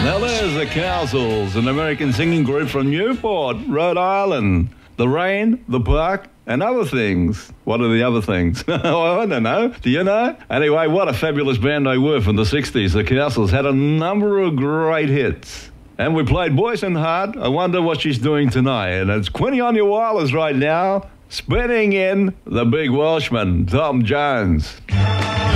Now there's the Cowsills, an American singing group from Newport, Rhode Island. The rain, the park, and other things. What are the other things? I don't know. Do you know? Anyway, what a fabulous band they were from the 60s. The Cowsills had a number of great hits. And we played Boyce and Hart. I wonder what she's doing tonight. And it's Quinny on your wireless right now, spinning in the big Welshman, Tom Jones.